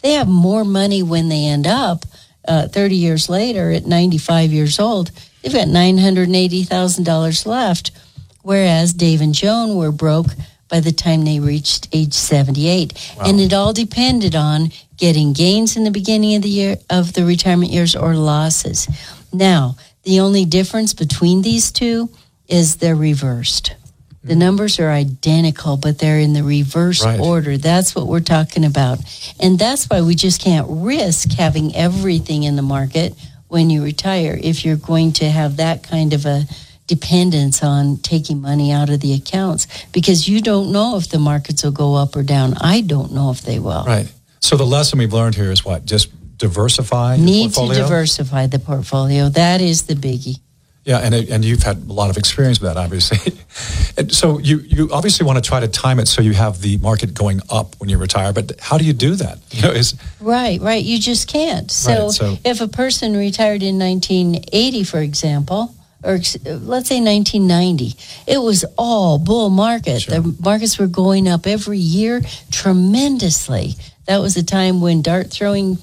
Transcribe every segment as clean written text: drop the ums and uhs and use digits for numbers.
they have more money when they end up 30 years later at 95 years old. They've got $980,000 left, whereas Dave and Joan were broke by the time they reached age 78. Wow. And it all depended on getting gains in the beginning of the year of the retirement years or losses. Now, the only difference between these two is they're reversed. The numbers are identical, but they're in the reverse order. That's what we're talking about. And that's why we just can't risk having everything in the market when you retire if you're going to have that kind of a dependence on taking money out of the accounts, because you don't know if the markets will go up or down. I don't know if they will. Right. So the lesson we've learned here is what? Just diversify your portfolio? Need to diversify the portfolio. That is the biggie. Yeah, and you've had a lot of experience with that, obviously. And so you obviously want to try to time it so you have the market going up when you retire, but how do you do that? Right. You just can't. So if a person retired in 1980, for example, or let's say 1990, it was all bull market. Sure. The markets were going up every year tremendously. That was a time when dart throwing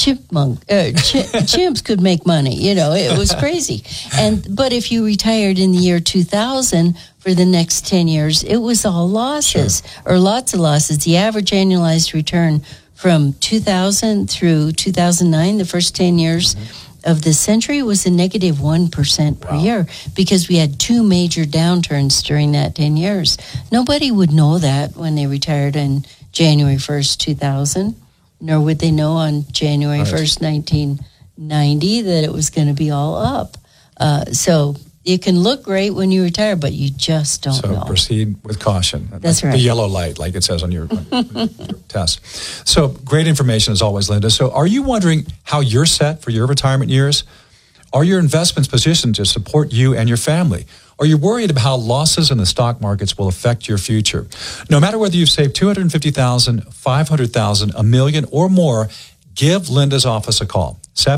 chimps could make money. It was crazy. But if you retired in the year 2000 for the next 10 years, it was all losses or lots of losses. The average annualized return from 2000 through 2009, the first 10 years of the century, was a negative 1% per year, because we had two major downturns during that 10 years. Nobody would know that when they retired on January 1st, 2000. Nor would they know on January 1st, 1990, that it was going to be all up. So it can look great when you retire, but you just don't know. So proceed with caution. That's right. The yellow light, like it says on your test. So great information as always, Linda. So are you wondering how you're set for your retirement years? Are your investments positioned to support you and your family? Are you worried about how losses in the stock markets will affect your future? No matter whether you've saved $250,000, $500,000, $1 million, or more, give Linda's office a call.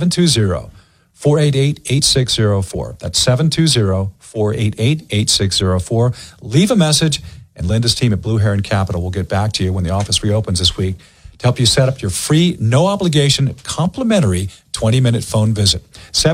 720-488-8604. That's 720-488-8604. Leave a message, and Linda's team at Blue Heron Capital will get back to you when the office reopens this week to help you set up your free, no-obligation, complimentary 20-minute phone visit.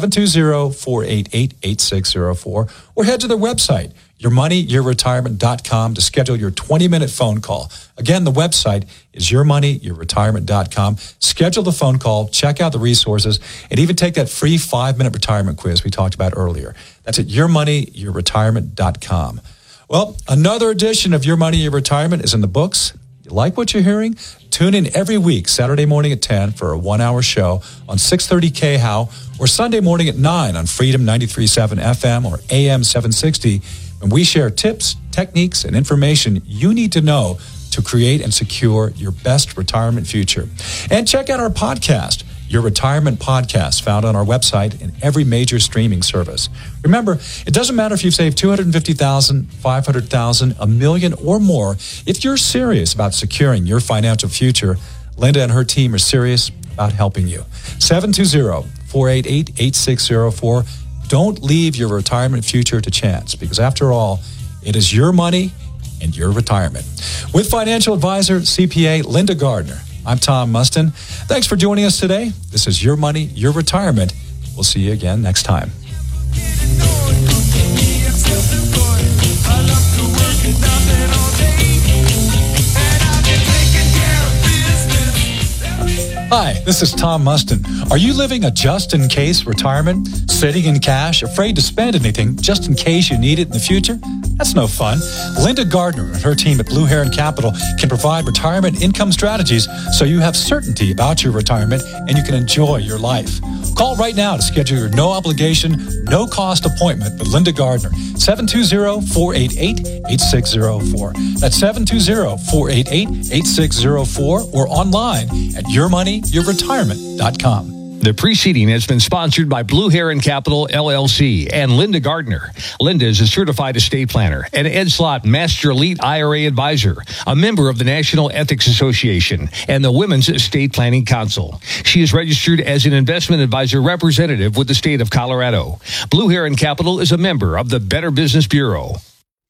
720-488-8604. Or head to their website, yourmoneyyourretirement.com, to schedule your 20-minute phone call. Again, the website is yourmoneyyourretirement.com. Schedule the phone call, check out the resources, and even take that free 5-minute retirement quiz we talked about earlier. That's at yourmoneyyourretirement.com. Well, another edition of Your Money, Your Retirement is in the books. You like what you're hearing? Tune in every week, Saturday morning at 10 for a 1-hour show on 630 KHOW, or Sunday morning at 9 on Freedom 93.7 FM or AM 760, when we share tips, techniques, and information you need to know to create and secure your best retirement future. And check out our podcast, Your Retirement Podcast, found on our website and every major streaming service. Remember, it doesn't matter if you've saved $250,000, $500,000, $1 million, or more. If you're serious about securing your financial future, Linda and her team are serious about helping you. 720-488-8604. Don't leave your retirement future to chance, because after all, it is your money and your retirement. With financial advisor, CPA Linda Gardner, I'm Tom Mustin. Thanks for joining us today. This is Your Money, Your Retirement. We'll see you again next time. Hi, this is Tom Mustin. Are you living a just-in-case retirement? Sitting in cash, afraid to spend anything just in case you need it in the future? That's no fun. Linda Gardner and her team at Blue Heron Capital can provide retirement income strategies so you have certainty about your retirement and you can enjoy your life. Call right now to schedule your no-obligation, no-cost appointment with Linda Gardner. 720-488-8604. That's 720-488-8604 or online at yourmoneyyourretirement.com. The preceding has been sponsored by Blue Heron Capital, LLC, and Linda Gardner. Linda is a certified estate planner, an Ed Slott Master Elite IRA advisor, a member of the National Ethics Association, and the Women's Estate Planning Council. She is registered as an investment advisor representative with the state of Colorado. Blue Heron Capital is a member of the Better Business Bureau.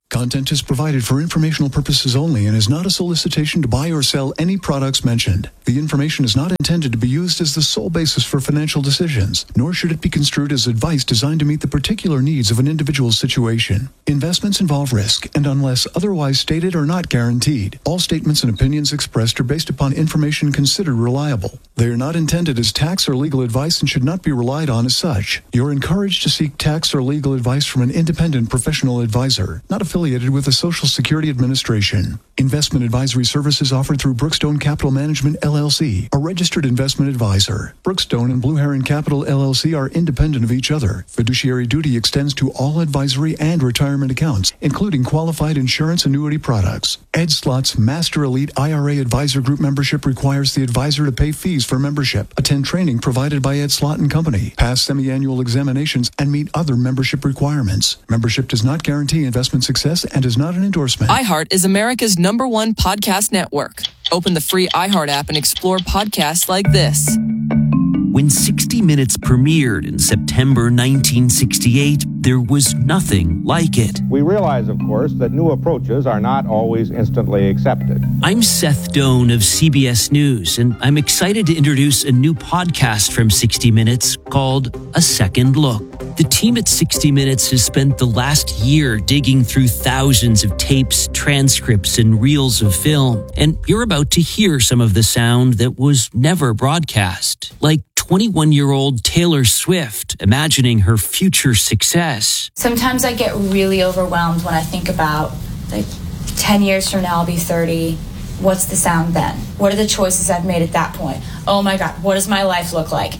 Content is provided for informational purposes only and is not a solicitation to buy or sell any products mentioned. The information is not intended to be used as the sole basis for financial decisions, nor should it be construed as advice designed to meet the particular needs of an individual's situation. Investments involve risk, and unless otherwise stated, are not guaranteed. All statements and opinions expressed are based upon information considered reliable. They are not intended as tax or legal advice and should not be relied on as such. You're encouraged to seek tax or legal advice from an independent professional advisor, not affiliated with the Social Security Administration. Investment advisory services offered through Brookstone Capital Management, LLC, a registered investment advisor. Brookstone and Blue Heron Capital, LLC are independent of each other. Fiduciary duty extends to all advisory and retirement accounts, including qualified insurance annuity products. Ed Slott's Master Elite IRA Advisor Group membership requires the advisor to pay fees for membership, attend training provided by Ed Slott & Company, pass semi-annual examinations, and meet other membership requirements. Membership does not guarantee investment success and is not an endorsement. iHeart is America's #1 podcast network. Open the free iHeart app and explore podcasts like this. When 60 Minutes premiered in September 1968, there was nothing like it. We realize, of course, that new approaches are not always instantly accepted. I'm Seth Doan of CBS News, and I'm excited to introduce a new podcast from 60 Minutes called A Second Look. The team at 60 Minutes has spent the last year digging through thousands of tapes, transcripts, and reels of film, and you're about to hear some of the sound that was never broadcast, like 21-year-old Taylor Swift imagining her future success. Sometimes I get really overwhelmed when I think about, 10 years from now I'll be 30. What's the sound then? What are the choices I've made at that point? Oh my God, what does my life look like?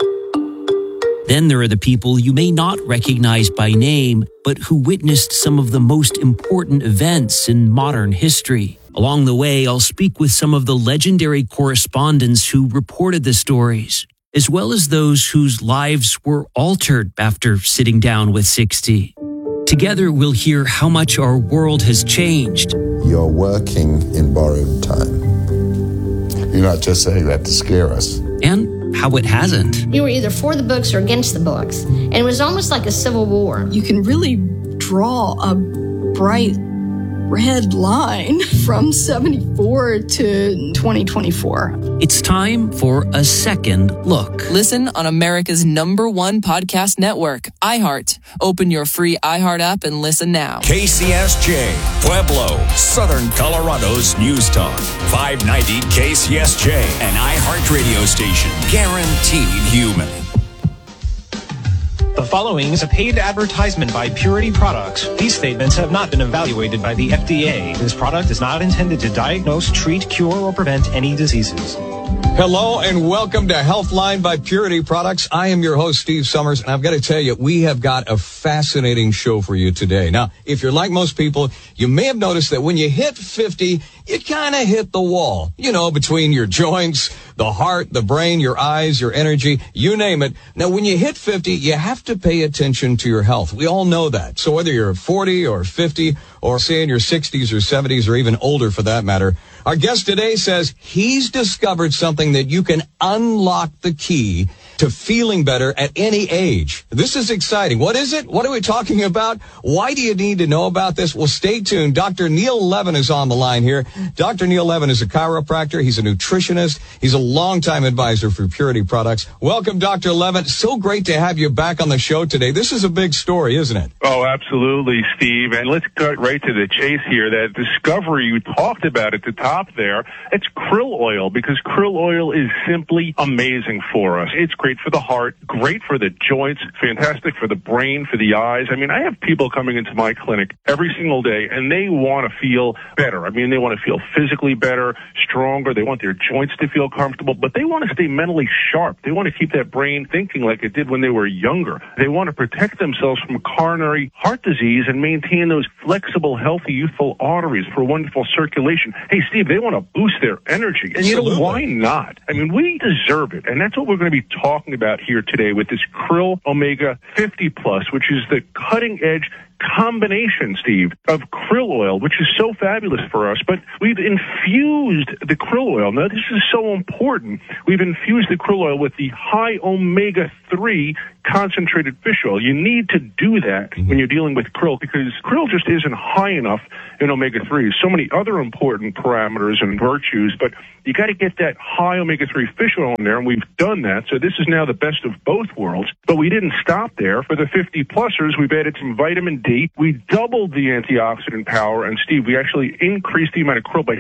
Then there are the people you may not recognize by name, but who witnessed some of the most important events in modern history. Along the way, I'll speak with some of the legendary correspondents who reported the stories, as well as those whose lives were altered after sitting down with 60. Together, we'll hear how much our world has changed. You're working in borrowed time. You're not just saying that to scare us. And how it hasn't. You were either for the books or against the books. And it was almost like a civil war. You can really draw a bright red line from 74 to 2024. It's time for A Second Look. Listen on America's #1 podcast network, iHeart. Open your free iHeart app and listen now. KCSJ, Pueblo, Southern Colorado's News Talk. 590 KCSJ, an iHeart radio station. Guaranteed human. The following is a paid advertisement by Purity Products. These statements have not been evaluated by the FDA. This product is not intended to diagnose, treat, cure, or prevent any diseases. Hello and welcome to Healthline by Purity Products. I am your host, Steve Summers, and I've got to tell you, we have got a fascinating show for you today. Now, if you're like most people, you may have noticed that when you hit 50, you kind of hit the wall, between your joints, the heart, the brain, your eyes, your energy, you name it. Now, when you hit 50, you have to pay attention to your health. We all know that. So whether you're 40 or 50 or say in your 60s or 70s or even older for that matter, our guest today says he's discovered something that you can unlock the key to feeling better at any age. This is exciting. What is it? What are we talking about? Why do you need to know about this? Well, stay tuned. Dr. Neil Levin is on the line here. Dr. Neil Levin is a chiropractor. He's a nutritionist. He's a longtime advisor for Purity Products. Welcome, Dr. Levin. So great to have you back on the show today. This is a big story, isn't it? Oh, absolutely, Steve. And let's cut right to the chase here. That discovery you talked about at the top there, it's krill oil, because krill oil is simply amazing for us. It's great for the heart, great for the joints, fantastic for the brain, for the eyes. I mean, I have people coming into my clinic every single day, and they want to feel better. I mean, they want to feel physically better, stronger. They want their joints to feel comfortable, but they want to stay mentally sharp. They want to keep that brain thinking like it did when they were younger. They want to protect themselves from coronary heart disease and maintain those flexible, healthy, youthful arteries for wonderful circulation. Hey, Steve, they want to boost their energy. And why not? I mean, we deserve it. And that's what we're going to be talking about here today with this Krill Omega 50 Plus, which is the cutting edge combination, Steve, of krill oil, which is so fabulous for us. But we've infused the krill oil. Now, this is so important. We've infused the krill oil with the high omega-3 concentrated fish oil. You need to do that when you're dealing with krill, because krill just isn't high enough in omega-3s. So many other important parameters and virtues, but you got to get that high omega-3 fish oil in there, and we've done that. So this is now the best of both worlds. But we didn't stop there. For the 50-plussers, we've added some vitamin D. We doubled the antioxidant power, and Steve, we actually increased the amount of krill by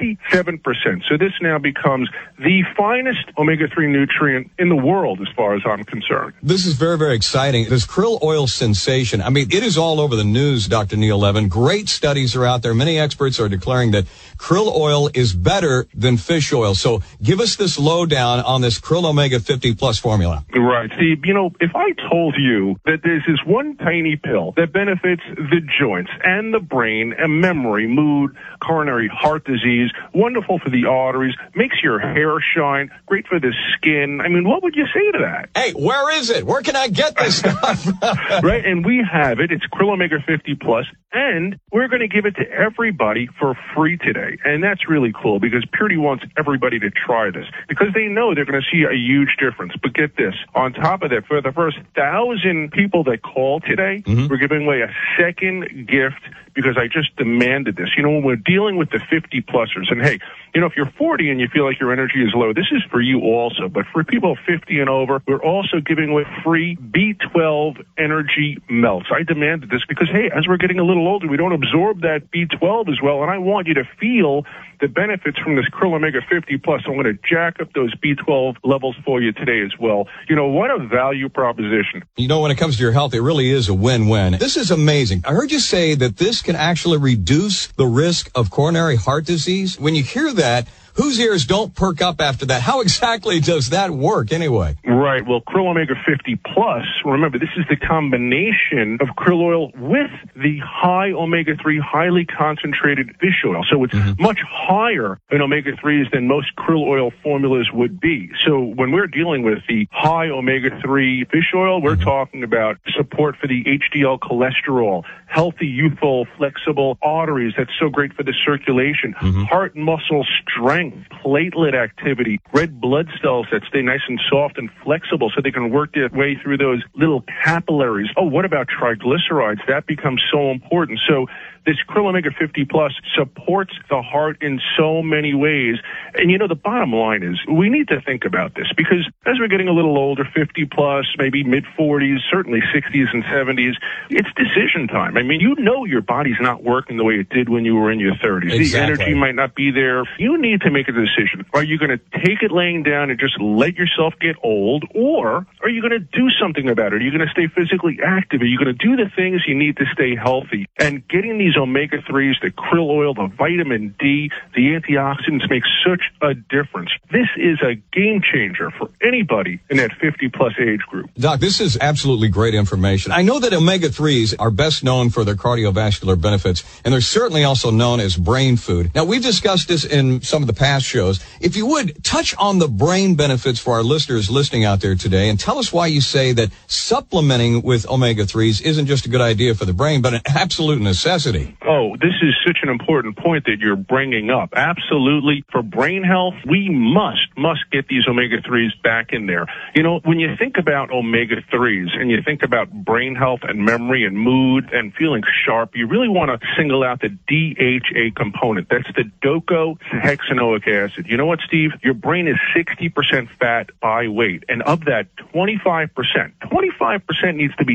67%. So this now becomes the finest omega-3 nutrient in the world as far as I'm concerned. This is very, very exciting. This krill oil sensation, I mean, it is all over the news, Dr. Neil Levin. Great studies are out there. Many experts are declaring that krill oil is better than fish oil. So give us this lowdown on this krill omega 50 plus formula. Right. Steve, you know, if I told you that there's this one tiny pill that benefits the joints and the brain and memory, mood, coronary heart disease, wonderful for the arteries, makes your hair shine, great for the skin, I mean, what would you say to that? Hey, where is it? Where can I get this stuff? Right, and we have it. It's krill omega 50 plus, and we're going to give it to everybody for free today. And that's really cool, because Purity wants everybody to try this, because they know they're going to see a huge difference. But get this, on top of that, for the first 1,000 people that call today, we're giving away a second gift, because I just demanded this. You know, when we're dealing with the 50-plussers, and hey, you know, if you're 40 and you feel like your energy is low, this is for you also. But for people 50 and over, we're also giving away free B12 energy melts. I demanded this because, hey, as we're getting a little older, we don't absorb that B12 as well, and I want you to feel the benefits from this krill omega 50 plus. I'm going to jack up those B12 levels for you today as well. You know, what a value proposition. You know, when it comes to your health, it really is a win-win. This is amazing. I heard you say that this can actually reduce the risk of coronary heart disease. When you hear that, whose ears don't perk up after that? How exactly does that work anyway? Right. Well, krill omega 50 plus, remember, this is the combination of krill oil with the high omega 3, highly concentrated fish oil. So it's much higher in omega 3s than most krill oil formulas would be. So when we're dealing with the high omega 3 fish oil, we're talking about support for the HDL cholesterol, healthy, youthful, flexible arteries. That's so great for the circulation, heart and muscle strength, platelet activity, red blood cells that stay nice and soft and flexible so they can work their way through those little capillaries. Oh, what about triglycerides? That becomes so important. So this krill omega 50 plus supports the heart in so many ways. And you know, the bottom line is we need to think about this, because as we're getting a little older, 50 plus, maybe mid 40s, certainly 60s and 70s, it's decision time. I mean, you know your body's not working the way it did when you were in your 30s. Exactly. The energy might not be there. You need to make a decision. Are you going to take it laying down and just let yourself get old, or are you going to do something about it? Are you going to stay physically active? Are you going to do the things you need to stay healthy? And getting these omega-3s, the krill oil, the vitamin D, the antioxidants make such a difference. This is a game changer for anybody in that 50-plus age group. Doc, this is absolutely great information. I know that omega-3s are best known for their cardiovascular benefits, and they're certainly also known as brain food. Now, we've discussed this in some of the past shows. If you would, touch on the brain benefits for our listeners listening out there today, and tell us why you say that supplementing with omega-3s isn't just a good idea for the brain, but an absolute necessity. Oh, this is such an important point that you're bringing up. Absolutely. For brain health, we must get these omega-3s back in there. You know, when you think about omega-3s and you think about brain health and memory and mood and feeling sharp, you really want to single out the DHA component. That's the docosahexaenoic acid. You know what, Steve? Your brain is 60% fat by weight, and of that, 25% needs to be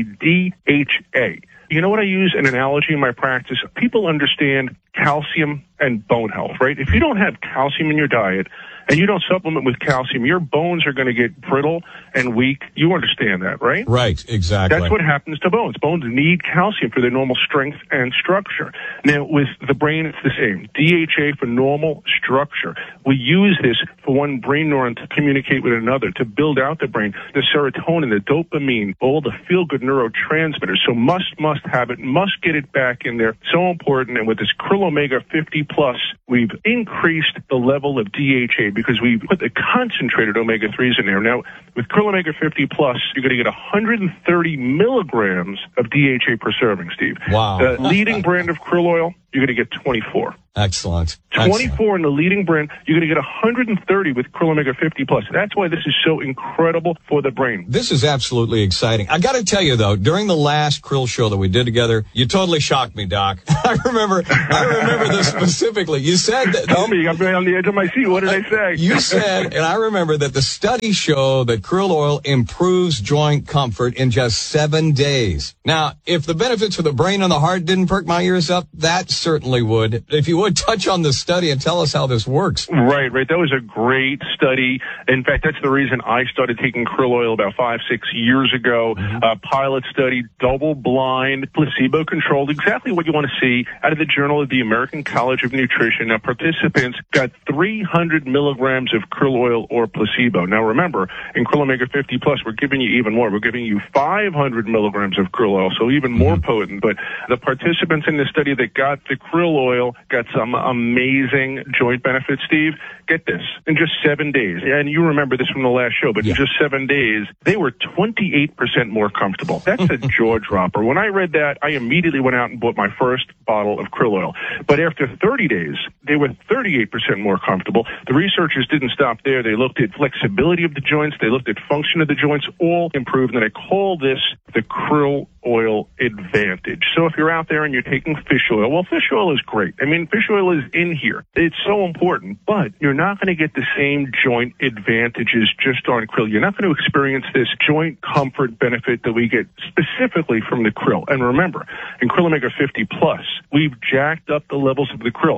DHA. You know what I use an analogy in my practice? People understand calcium and bone health, right? If you don't have calcium in your diet and you don't supplement with calcium, your bones are going to get brittle and weak. You understand that, right? Right, exactly. That's what happens to bones. Bones need calcium for their normal strength and structure. Now, with the brain, it's the same. DHA for normal structure. We use this for one brain neuron to communicate with another, to build out the brain, the serotonin, the dopamine, all the feel-good neurotransmitters. So must have it, must get it back in there. So important. And with this krill omega 50 plus, we've increased the level of DHA because we put the concentrated omega-3s in there. Now, with krill omega 50 plus, you're going to get 130 milligrams of DHA per serving, Steve. Wow. The leading brand of krill oil, you're going to get 24. Excellent. 24 in the leading brand. You're going to get 130 with Krill Omega 50 Plus. That's why this is so incredible for the brain. This is absolutely exciting. I got to tell you, though, during the last Krill show that we did together, you totally shocked me, Doc. I remember this specifically. You said that... Tell me, I'm on the edge of my seat. What did I say? You said, and I remember that the studies show that krill oil improves joint comfort in just 7 days. Now, if the benefits for the brain and the heart didn't perk my ears up, that certainly would. If you would touch on the study and tell us how this works. Right. That was a great study. In fact, that's the reason I started taking krill oil about 5-6 years ago. Pilot study, double-blind, placebo-controlled, exactly what you want to see out of the Journal of the American College of Nutrition. Now, participants got 300 milligrams of krill oil or placebo. Now, remember, in Krill Omega 50 Plus, we're giving you even more. We're giving you 500 milligrams of krill oil, so even more potent. But the participants in the study that got the krill oil got some amazing joint benefits, Steve. Get this. In just 7 days, and you remember this from the last show, but in just 7 days, they were 28% more comfortable. That's a jaw dropper. When I read that, I immediately went out and bought my first bottle of krill oil. But after 30 days, they were 38% more comfortable. The researchers didn't stop there. They looked at flexibility of the joints. They looked at function of the joints, all improved. And I call this the krill oil advantage. So if you're out there and you're taking fish oil, well, fish oil is great. I mean, fish oil is in here. It's so important, but you're not going to get the same joint advantages just on krill. You're not going to experience this joint comfort benefit that we get specifically from the krill. And remember, in Krill Omega 50 Plus, we've jacked up the levels of the krill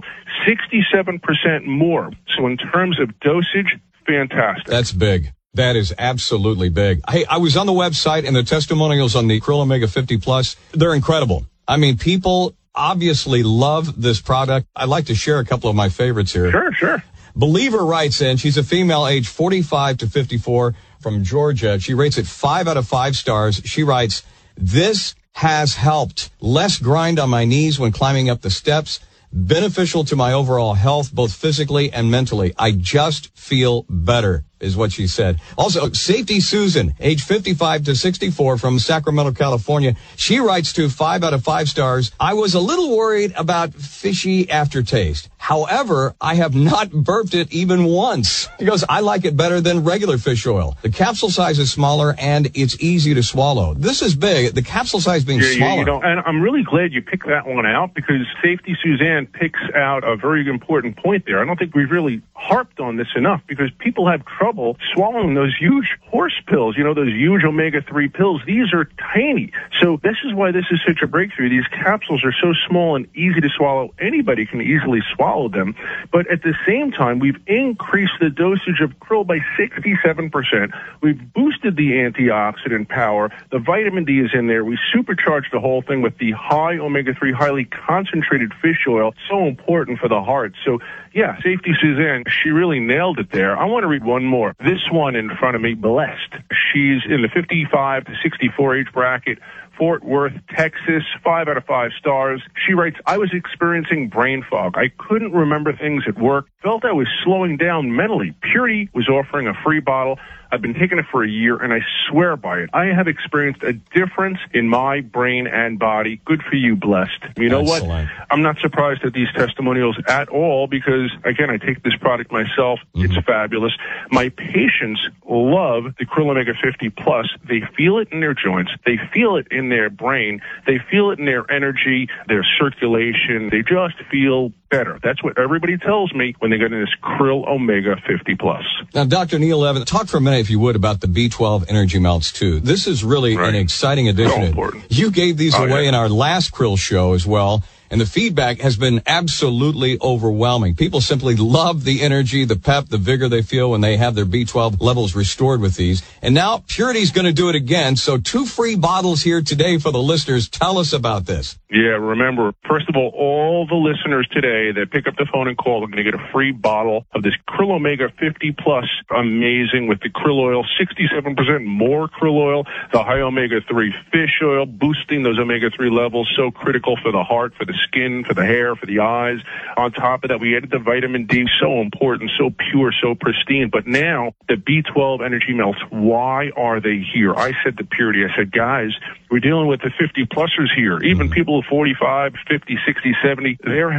67% more. So in terms of dosage, fantastic. That's big. That is absolutely big. Hey, I was on the website, and the testimonials on the Krill Omega 50 Plus, they're incredible. I mean, people obviously love this product. I'd like to share a couple of my favorites here. Sure. Believer writes in, she's a female age 45 to 54 from Georgia. She rates it 5 out of 5 stars. She writes, "This has helped. Less grind on my knees when climbing up the steps. Beneficial to my overall health, both physically and mentally. I just feel better," is what she said. Also, Safety Susan, age 55 to 64 from Sacramento, California. She writes to 5 out of 5 stars. "I was a little worried about fishy aftertaste. However, I have not burped it even once." She goes, "I like it better than regular fish oil. The capsule size is smaller and it's easy to swallow." This is big. The capsule size being smaller. And I'm really glad you picked that one out, because Safety Suzanne picks out a very important point there. I don't think we've really harped on this enough, because people have trouble swallowing those huge horse pills, those huge omega-3 pills. These are tiny. So this is why this is such a breakthrough. These capsules are so small and easy to swallow. Anybody can easily swallow them. But at the same time, we've increased the dosage of krill by 67%. We've boosted the antioxidant power. The vitamin D is in there. We supercharged the whole thing with the high omega-3, highly concentrated fish oil. So important for the heart. So, yeah, Safety Suzanne, she really nailed it there. I want to read one more. This one in front of me, Blessed. She's in the 55 to 64 age bracket, Fort Worth, Texas, 5 out of 5 stars. She writes, "I was experiencing brain fog. I couldn't remember things at work. Felt I was slowing down mentally. Purity was offering a free bottle. I've been taking it for a year, and I swear by it. I have experienced a difference in my brain and body. Good for you, Blessed." You know what? I'm not surprised at these testimonials at all, because, again, I take this product myself. It's fabulous. My patients love the Krill Omega 50 Plus. They feel it in their joints. They feel it in their brain. They feel it in their energy, their circulation. They just feel better. That's what everybody tells me when they get in this Krill Omega 50 Plus. Now, Dr. Neil Evans, talk for a minute, if you would, about the B12 Energy Melts, too. This is really an exciting addition. So important. You gave these away in our last Krill show as well, and the feedback has been absolutely overwhelming. People simply love the energy, the pep, the vigor they feel when they have their B12 levels restored with these. And now Purity's going to do it again. So 2 free bottles here today for the listeners. Tell us about this. Yeah, remember, first of all the listeners today that pick up the phone and call are going to get a free bottle of this Krill Omega 50 Plus, amazing, with the krill oil, 67% more krill oil, the high omega-3 fish oil, boosting those omega-3 levels, so critical for the heart, for the skin, for the hair, for the eyes. On top of that, we added the vitamin D, so important, so pure, so pristine. But now, the B12 Energy Melts, why are they here? I said to Purity, I said, guys, we're dealing with the 50-plussers here. Even people 45, 50, 60, 70, they're having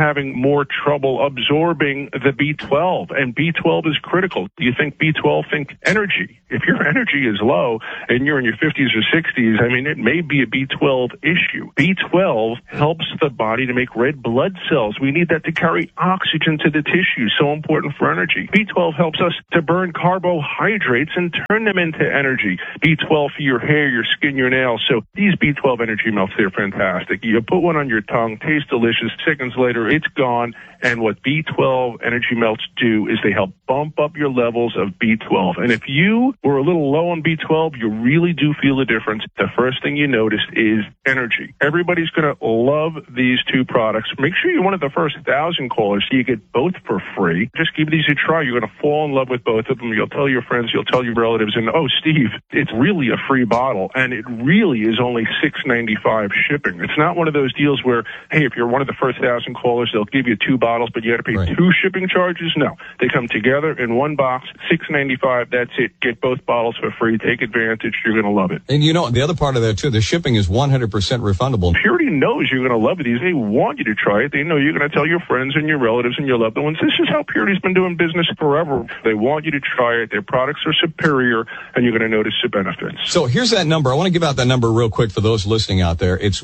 more trouble absorbing the B12, and B12 is critical. You think B12, think energy. If your energy is low and you're in your 50s or 60s, I mean, it may be a B12 issue. B12 helps the body to make red blood cells. We need that to carry oxygen to the tissue, so important for energy. B12 helps us to burn carbohydrates and turn them into energy. B12 for your hair, your skin, your nails. So these B12 energy melts, they're fantastic. You put one on your tongue, tastes delicious. Seconds later, it's gone. And what B12 energy melts do is they help bump up your levels of B12. And if you were a little low on B12, you really do feel the difference. The first thing you notice is energy. Everybody's going to love these two products. Make sure you're one of the first 1,000 callers so you get both for free. Just give these a try. You're going to fall in love with both of them. You'll tell your friends, you'll tell your relatives, and oh, Steve, it's really a free bottle, and it really is only $6.95 shipping. It's not one of those deals where, hey, if you're one of the first 1,000 callers, they'll give you 2 bottles, but you got to pay 2 shipping charges. No, they come together in one box, $6.95. That's it. Get both bottles for free. Take advantage. You're going to love it. And you know, the other part of that too, the shipping is 100% refundable. Purity knows you're going to love these. They want you to try it. They know you're going to tell your friends and your relatives and your loved ones. This is how Purity's been doing business forever. They want you to try it. Their products are superior, and you're going to notice the benefits. So here's that number. I want to give out that number real quick for those listening out there. It's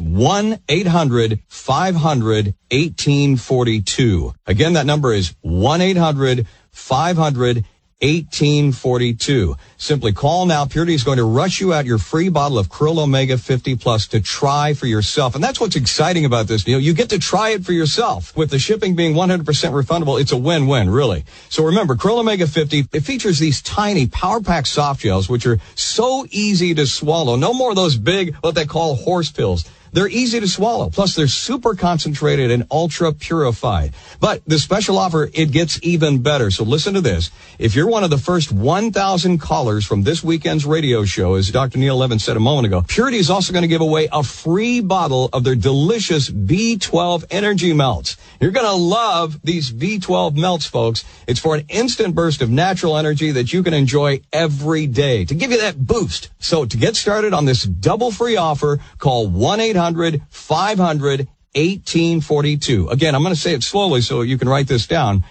1-800-500-1842. Again, that number is 1-800-500-1842. Simply call now. Purity is going to rush you out your free bottle of Krill Omega 50 Plus to try for yourself. And that's what's exciting about this deal. You get to try it for yourself. With the shipping being 100% refundable, it's a win-win, really. So remember, Krill Omega 50, it features these tiny power-packed soft gels, which are so easy to swallow. No more of those big, what they call horse pills. They're easy to swallow. Plus, they're super concentrated and ultra purified. But the special offer, it gets even better. So listen to this. If you're one of the first 1,000 callers from this weekend's radio show, as Dr. Neil Levin said a moment ago, Purity is also going to give away a free bottle of their delicious B12 energy melts. You're going to love these B12 melts, folks. It's for an instant burst of natural energy that you can enjoy every day to give you that boost. So to get started on this double free offer, call 1-800-500-1842. Again, I'm going to say it slowly so you can write this down.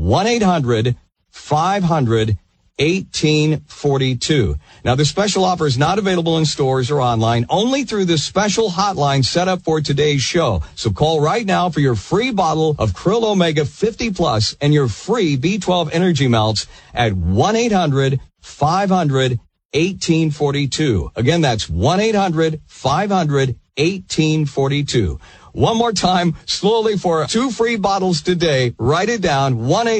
1-800-500-1842. Now, this special offer is not available in stores or online, only through this special hotline set up for today's show. So call right now for your free bottle of Krill Omega 50 Plus and your free B12 energy melts at 1-800-500-1842. Again, that's 1-800-500-1842. One more time, slowly, for 2 free bottles today. Write it down,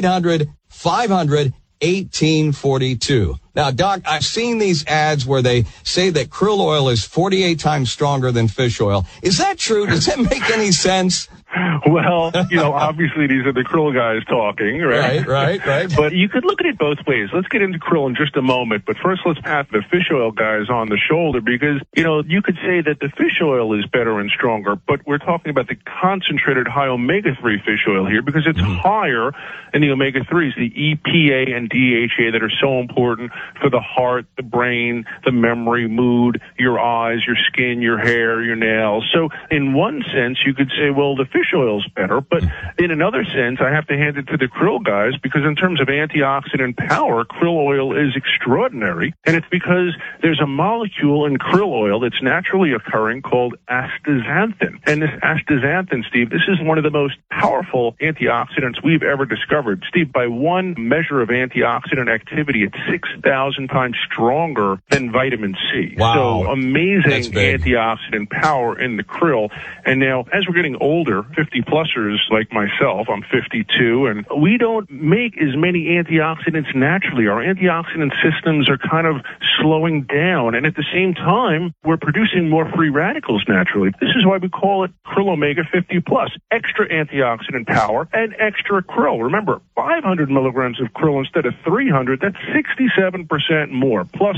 1-800-500-1842. Now, Doc, I've seen these ads where they say that krill oil is 48 times stronger than fish oil. Is that true? Does that make any sense? Well, obviously these are the krill guys talking, right? Right. But you could look at it both ways. Let's get into krill in just a moment. But first, let's pat the fish oil guys on the shoulder because, you could say that the fish oil is better and stronger, but we're talking about the concentrated high omega-3 fish oil here because it's higher in the omega-3s, the EPA and DHA that are so important for the heart, the brain, the memory, mood, your eyes, your skin, your hair, your nails. So in one sense, you could say, well, the fish oil's better, but in another sense, I have to hand it to the krill guys because in terms of antioxidant power, krill oil is extraordinary, and it's because there's a molecule in krill oil that's naturally occurring called astaxanthin. And this astaxanthin, Steve, this is one of the most powerful antioxidants we've ever discovered. Steve, by one measure of antioxidant activity, it's 6,000 times stronger than vitamin C. Wow. So amazing antioxidant power in the krill. And now, as we're getting older, 50-plussers like myself, I'm 52, and we don't make as many antioxidants naturally. Our antioxidant systems are kind of slowing down, and at the same time, we're producing more free radicals naturally. This is why we call it Krill Omega 50 Plus. Extra antioxidant power and extra krill. Remember, 500 milligrams of krill instead of 300, that's 67% more. Plus,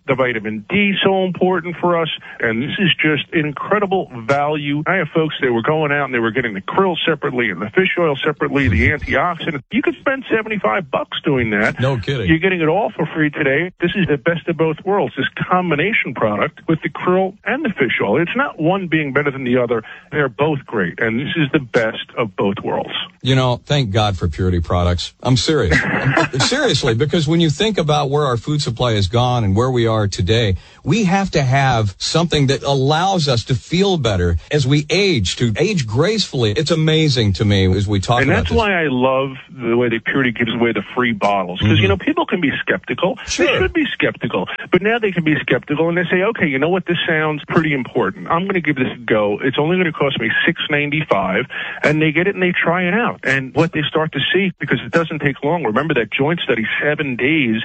The vitamin D, so important for us. And this is just incredible value. I have folks that were going out and they were getting the krill separately and the fish oil separately, the antioxidants. You could spend $75 doing that. No kidding. You're getting it all for free today. This is the best of both worlds, this combination product with the krill and the fish oil. It's not one being better than the other. They're both great. And this is the best of both worlds. You know, thank God for Purity products. I'm serious. Seriously, because when you think about where our food supply has gone and where we are today, we have to have something that allows us to feel better as we age, to age gracefully. It's amazing to me as we talk about this. And that's why I love the way that Purity gives away the free bottles. Because, you know, people can be skeptical. Sure. They should be skeptical. But now they can be skeptical and they say, okay, you know what? This sounds pretty important. I'm going to give this a go. It's only going to cost me $6.95. And they get it and they try it out. And what they start to see, because it doesn't take long. Remember that joint study, 7 days,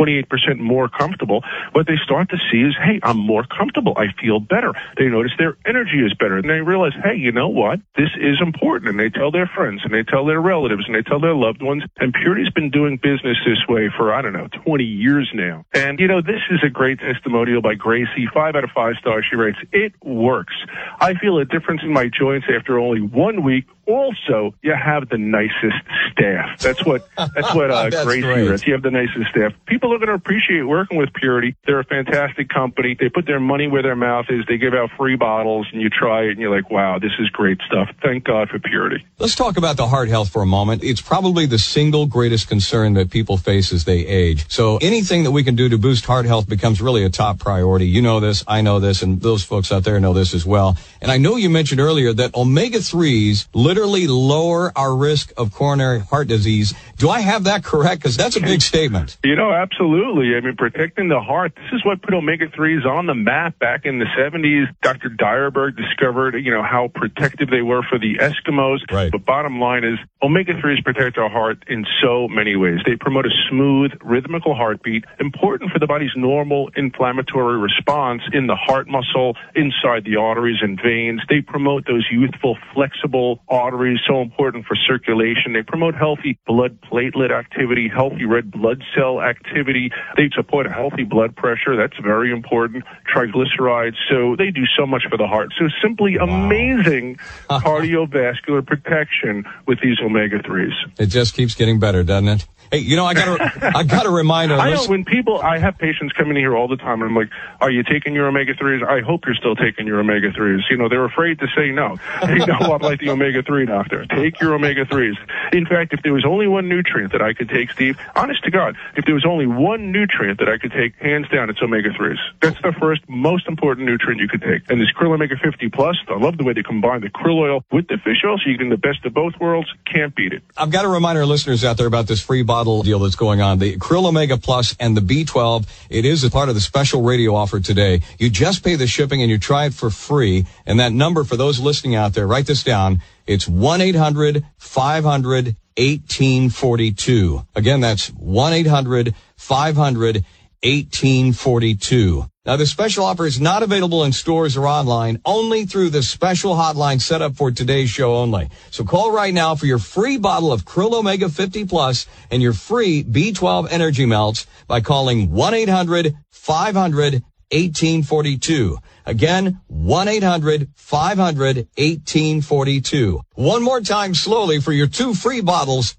28% more comfortable. What they start to see is, hey, I'm more comfortable. I feel better. They notice their energy is better. And they realize, hey, you know what? This is important. And they tell their friends and they tell their relatives and they tell their loved ones. And Purity's been doing business this way for, 20 years now. And, you know, this is a great testimonial by Gracie. 5 out of 5 stars. She writes, it works. I feel a difference in my joints after only 1 week. Also, you have the nicest staff. That's what Gracie writes. You have the nicest staff. People are going to appreciate working with Purity. They're a fantastic company. They put their money where their mouth is. They give out free bottles, and you try it, and you're like, wow, this is great stuff. Thank God for Purity. Let's talk about the heart health for a moment. It's probably the single greatest concern that people face as they age. So anything that we can do to boost heart health becomes really a top priority. You know this, I know this, and those folks out there know this as well. And I know you mentioned earlier that omega-3s literally lower our risk of coronary heart disease. Do I have that correct? Because that's a big statement. You know, absolutely. I mean, protecting the heart, this is what put omega-3s on the map back in the 70s. Dr. Dyerberg discovered, how protective they were for the Eskimos. Right. But bottom line is, omega-3s protect our heart in so many ways. They promote a smooth, rhythmical heartbeat, important for the body's normal inflammatory response in the heart muscle, inside the arteries and veins. They promote those youthful, flexible arteries, so important for circulation. They promote healthy blood platelet activity, healthy red blood cell activity. They support a healthy blood pressure. That's very important. Triglycerides. So they do so much for the heart. So simply amazing cardiovascular protection with these omega-3s. It just keeps getting better, doesn't it? Hey, I gotta remind our I know when I have patients coming in here all the time, and I'm like, are you taking your omega-3s? I hope you're still taking your omega-3s. They're afraid to say no. They know I'm like the omega-3 doctor. Take your omega-3s. In fact, if there was only one nutrient that I could take, Steve, honest to God, if there was only one nutrient that I could take, hands down, it's omega-3s. That's the first most important nutrient you could take. And this Krill Omega 50 Plus, I love the way they combine the krill oil with the fish oil, so you're getting the best of both worlds. Can't beat it. I've got to remind our listeners out there about this free bottle deal that's going on. The Krill Omega Plus and the B12, it is a part of the special radio offer today. You just pay the shipping and you try it for free. And that number for those listening out there, write this down. It's 1-800-500-1842. Again, that's 1-800-500-1842. Now, the special offer is not available in stores or online, only through the special hotline set up for today's show only. So call right now for your free bottle of Krill Omega 50 Plus and your free B12 Energy Melts by calling 1-800-500-1842. Again, 1-800-500-1842. One more time slowly for your 2 free bottles,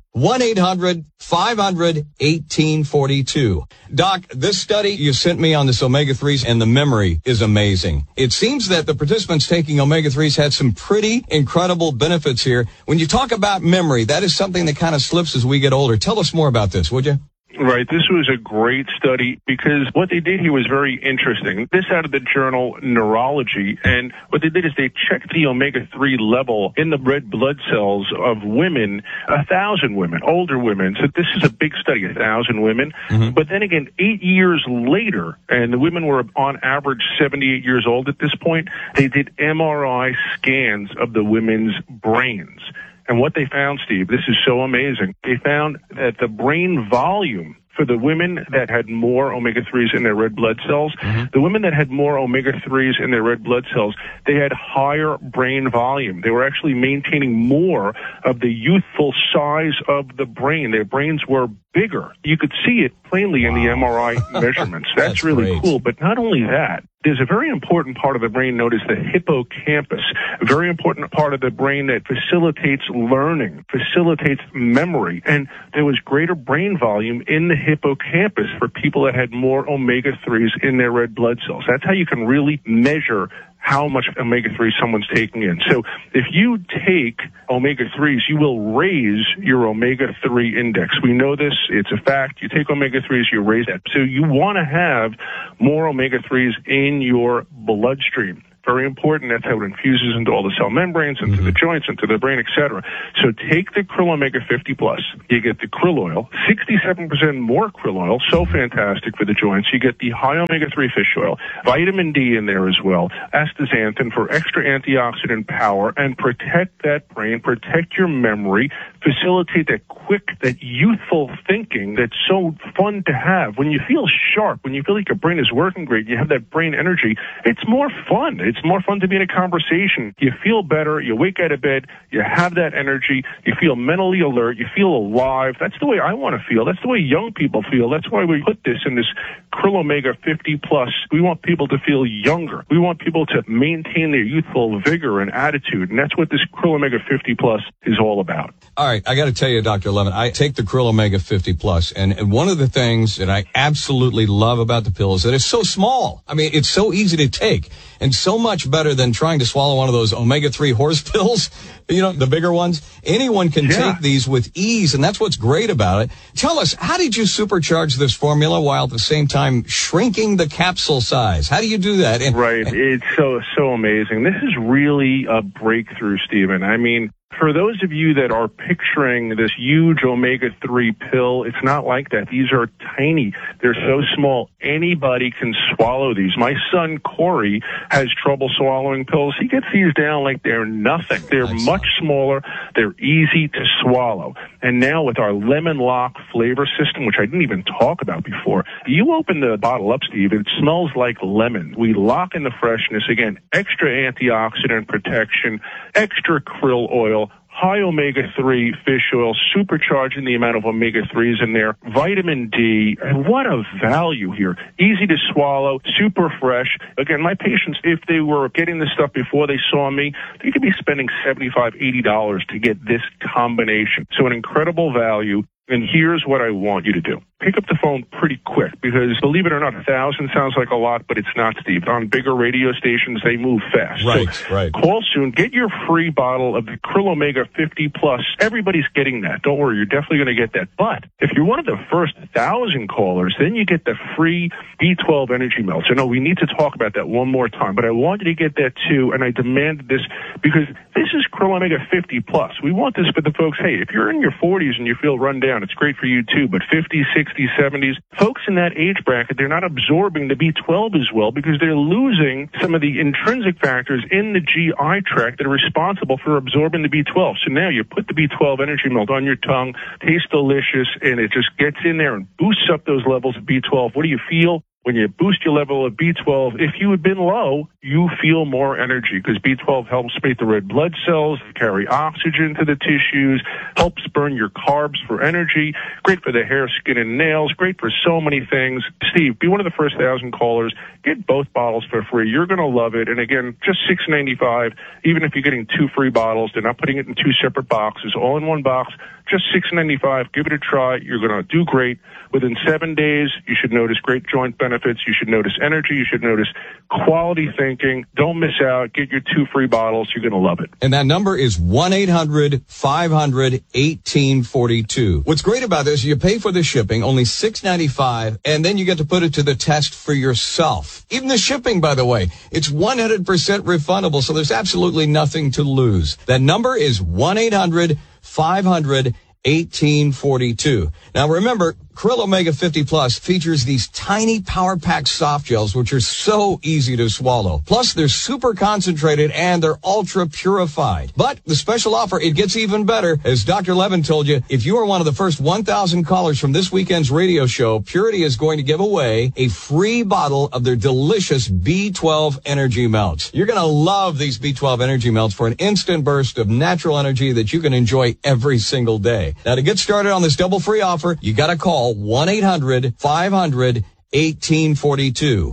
1-800-500-1842. Doc, this study you sent me on this omega-3s and the memory is amazing. It seems that the participants taking omega-3s had some pretty incredible benefits here. When you talk about memory, that is something that kind of slips as we get older. Tell us more about this, would you? Right. This was a great study because what they did here was very interesting. This out of the journal Neurology. And what they did is they checked the omega-3 level in the red blood cells of women, 1,000 women, older women. So this is a big study, 1,000 women. Mm-hmm. But then again, 8 years later, and the women were on average 78 years old at this point, they did MRI scans of the women's brains. And what they found, Steve, this is so amazing. They found that the brain volume for the women that had more omega-3s in their red blood cells, the women that had more omega-3s in their red blood cells, they had higher brain volume. They were actually maintaining more of the youthful size of the brain. Their brains were bigger. You could see it plainly in the MRI measurements. That's really great. cool. But not only that, there's a very important part of the brain known as the hippocampus, a very important part of the brain that facilitates learning, facilitates memory. And there was greater brain volume in the hippocampus for people that had more omega-3s in their red blood cells. That's how you can really measure how much omega-3 someone's taking in. So if you take omega-3s, you will raise your omega-3 index. We know this. It's a fact. You take omega-3s, you raise that. So you want to have more omega-3s in your bloodstream. Very important. That's how it infuses into all the cell membranes, into the joints, into the brain, etc. So take the Krill Omega 50 Plus. You get the krill oil, 67% more krill oil, so fantastic for the joints. You get the high omega-3 fish oil, vitamin D in there as well, astaxanthin for extra antioxidant power, and protect that brain, protect your memory, facilitate that quick, that youthful thinking that's so fun to have. When you feel sharp, when you feel like your brain is working great, you have that brain energy, it's more fun. It's more fun to be in a conversation. You feel better. You wake out of bed. You have that energy. You feel mentally alert. You feel alive. That's the way I want to feel. That's the way young people feel. That's why we put this in this Krill Omega 50 Plus. We want people to feel younger. We want people to maintain their youthful vigor and attitude. And that's what this Krill Omega 50 Plus is all about. All right, I got to tell you, Dr. Levin, I take the Krill Omega 50 Plus, and one of the things that I absolutely love about the pill is that it's so small. I mean, it's so easy to take, and so much better than trying to swallow one of those omega-3 horse pills, you know, the bigger ones. Anyone can take these with ease, and that's what's great about it. Tell us, how did you supercharge this formula while at the same time shrinking the capsule size? How do you do that? It's so amazing. This is really a breakthrough, Stephen. I mean, for those of you that are picturing this huge omega-3 pill, it's not like that. These are tiny. They're so small. Anybody can swallow these. My son, Corey, has trouble swallowing pills. He gets these down like they're nothing. They're much smaller. They're easy to swallow. And now with our Lemon Lock flavor system, which I didn't even talk about before, you open the bottle up, Steve, it smells like lemon. We lock in the freshness. Again, extra antioxidant protection, extra krill oil, high omega-3 fish oil, supercharging the amount of omega-3s in there, vitamin D, and what a value here. Easy to swallow, super fresh. Again, my patients, if they were getting this stuff before they saw me, they could be spending $75, $80 to get this combination. So an incredible value. And here's what I want you to do. Pick up the phone pretty quick because, believe it or not, 1,000 sounds like a lot, but it's not, Steve. On bigger radio stations, they move fast. Right. Call soon. Get your free bottle of the Krill Omega 50 Plus. Everybody's getting that. Don't worry. You're definitely going to get that. But if you're one of the first 1,000 callers, then you get the free B12 Energy Melts. I know we need to talk about that one more time, but I want you to get that too, and I demanded this because this is Krill Omega 50 Plus. We want this for the folks, hey, if you're in your 40s and you feel run down, it's great for you too, but 50s, 60s, 70s, folks in that age bracket, they're not absorbing the B12 as well because they're losing some of the intrinsic factors in the GI tract that are responsible for absorbing the B12. So now you put the B12 Energy Melt on your tongue, tastes delicious, and it just gets in there and boosts up those levels of B12. What do you feel? When you boost your level of B12, if you had been low, you feel more energy because B12 helps make the red blood cells carry oxygen to the tissues, helps burn your carbs for energy, great for the hair, skin, and nails, great for so many things. Steve, be one of the first 1,000 callers. Get both bottles for free. You're going to love it. And again, just $6.95. Even if you're getting 2 free bottles, they're not putting it in 2 separate boxes, all in one box. Just $6.95. Give it a try. You're going to do great. Within 7 days, you should notice great joint benefits. You should notice energy. You should notice quality thinking. Don't miss out. Get your 2 free bottles. You're going to love it. And that number is 1-800-500-1842. What's great about this, you pay for the shipping, only $6.95, and then you get to put it to the test for yourself. Even the shipping, by the way, it's 100% refundable, so there's absolutely nothing to lose. That number is 1-800-500-1842. 1842. Now remember, Krill Omega 50 Plus features these tiny power-packed soft gels, which are so easy to swallow. Plus, they're super concentrated and they're ultra purified. But the special offer, it gets even better. As Dr. Levin told you, if you are one of the first 1,000 callers from this weekend's radio show, Purity is going to give away a free bottle of their delicious B12 Energy Melts. You're going to love these B12 Energy Melts for an instant burst of natural energy that you can enjoy every single day. Now, to get started on this double free offer, you got to call 1-800-500-1842.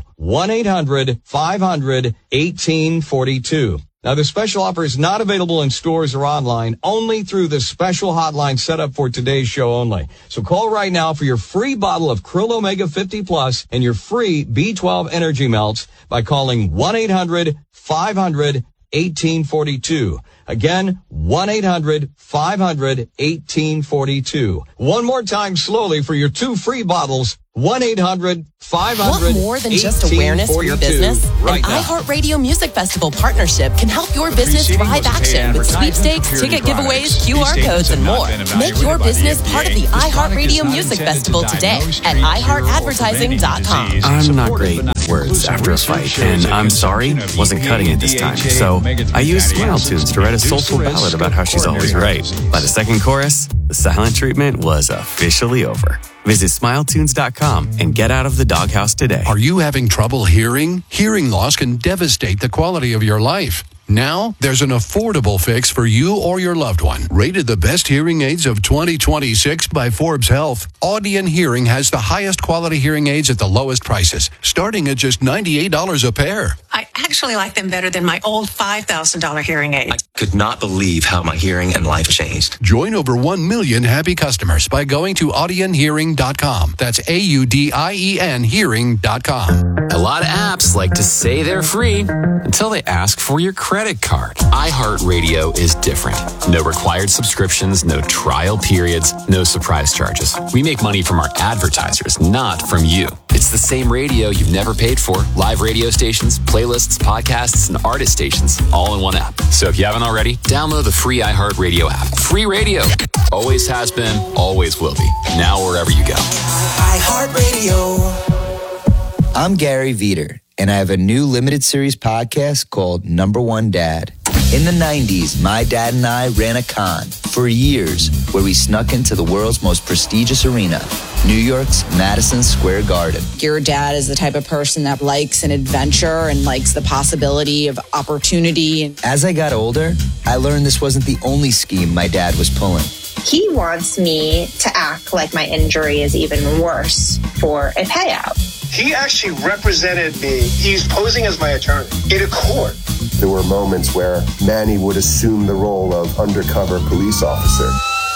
1-800-500-1842. Now, the special offer is not available in stores or online, only through the special hotline set up for today's show only. So call right now for your free bottle of Krill Omega 50 Plus and your free B12 Energy Melts by calling 1-800-500-1842. Again, 1-800-500-1842. One more time slowly for your 2 free bottles. 1-800-500-1842. Want more than just awareness for your business? Right An now. iHeartRadio Music Festival partnership can help your business drive action with sweepstakes, ticket giveaways, QR codes, and more. Make your business part of the iHeartRadio Music Festival today at iHeartAdvertising.com. I'm not great with words after a fight, and I'm sorry wasn't cutting it this time. So I used Smile Tunes to write a soulful ballad about how she's always right. By the second chorus, the silent treatment was officially over. Visit SmileTunes.com and get out of the doghouse today. Are you having trouble hearing? Hearing loss can devastate the quality of your life. Now, there's an affordable fix for you or your loved one. Rated the best hearing aids of 2026 by Forbes Health, Audion Hearing has the highest quality hearing aids at the lowest prices, starting at just $98 a pair. I actually like them better than my old $5,000 hearing aid. I could not believe how my hearing and life changed. Join over 1 million happy customers by going to audionhearing.com. That's AUDIEN hearing.com. A lot of apps like to say they're free until they ask for your credit card. iHeartRadio is different. No required subscriptions, no trial periods, no surprise charges. We make money from our advertisers, not from you. It's the same radio you've never paid for. Live radio stations, playlists, podcasts, and artist stations, all in one app. So if you haven't already, download the free iHeartRadio app. Free radio. Always has been, always will be. Now wherever you go. iHeartRadio. I'm Gary Veter, and I have a new limited series podcast called Number One Dad. In the 90s, my dad and I ran a con for years where we snuck into the world's most prestigious arena, New York's Madison Square Garden. Your dad is the type of person that likes an adventure and likes the possibility of opportunity. As I got older, I learned this wasn't the only scheme my dad was pulling. He wants me to act like my injury is even worse for a payout. He actually represented me. He's posing as my attorney in a court. There were moments where Manny would assume the role of undercover police officer.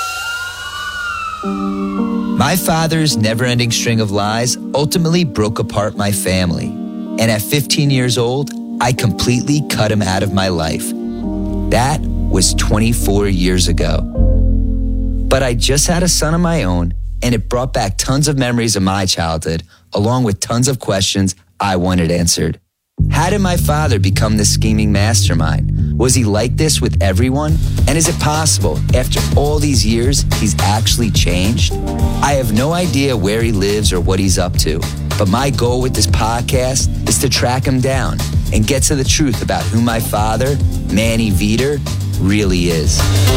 My father's never-ending string of lies ultimately broke apart my family. And at 15 years old, I completely cut him out of my life. That was 24 years ago. But I just had a son of my own, and it brought back tons of memories of my childhood, along with tons of questions I wanted answered. How did my father become this scheming mastermind? Was he like this with everyone? And is it possible, after all these years, he's actually changed? I have no idea where he lives or what he's up to, but my goal with this podcast is to track him down and get to the truth about who my father, Manny Veter, really is.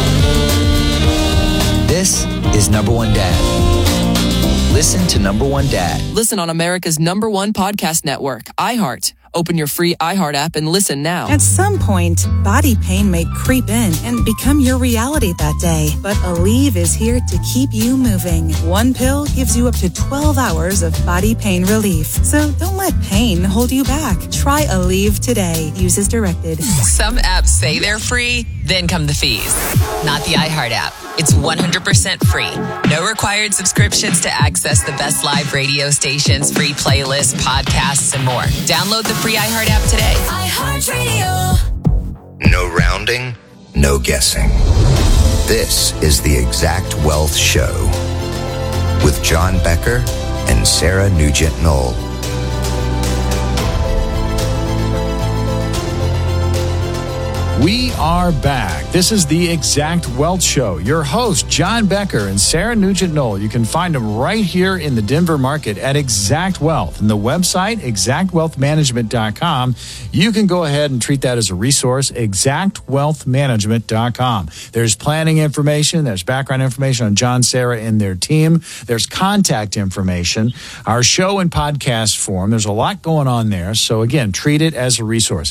This is Number One Dad. Listen to Number One Dad. Listen on America's #1 podcast network, iHeart. Open your free iHeart app and listen now. At some point, body pain may creep in and become your reality that day. But Aleve is here to keep you moving. One pill gives you up to 12 hours of body pain relief. So don't let pain hold you back. Try Aleve today. Use as directed. Some apps say they're free, then come the fees. Not the iHeart app. It's 100% free. No required subscriptions to access the best live radio stations, free playlists, podcasts, and more. Download the free iHeart app today. iHeart Radio. No rounding, no guessing. This is the Exact Wealth Show with John Becker and Sarah Nugent-Knoll. We are back. This is the Exact Wealth Show. Your host, John Becker and Sarah Nugent-Knoll. You can find them right here in the Denver market at Exact Wealth. And the website, exactwealthmanagement.com. You can go ahead and treat that as a resource, exactwealthmanagement.com. There's planning information. There's background information on John, Sarah, and their team. There's contact information. Our show in podcast form. There's a lot going on there. So, again, treat it as a resource,